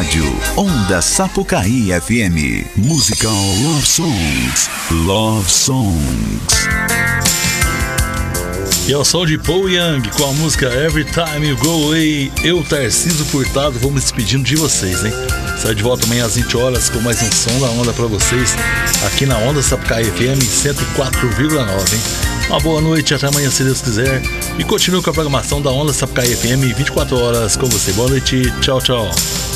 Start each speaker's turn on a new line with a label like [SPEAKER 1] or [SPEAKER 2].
[SPEAKER 1] rádio Onda Sapucaí FM. Musical Love Songs. Love Songs.
[SPEAKER 2] E é o som de Paul Young com a música Every Time You Go Away. Eu, Tarcísio Furtado, vou me despedindo de vocês, hein? Sai de volta amanhã às 20 horas com mais um som da Onda pra vocês, aqui na Onda Sapucaí FM 104,9, hein? Uma boa noite, até amanhã se Deus quiser. E continue com a programação da Onda Sapucaí FM 24 horas com você. Boa noite, tchau, tchau.